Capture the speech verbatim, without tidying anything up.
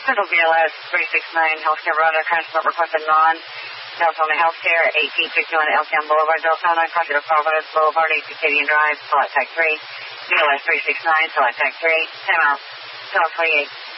Central B L S three six nine, Healthcare Brother, transport requested non. Deltona Healthcare, eighteen fifty-one Elkham Boulevard, Deltona, Contra Providence Boulevard, eighteen Acadian Drive, select tag three. B L S three six nine, select tag three. Time out. twelve twenty-eight.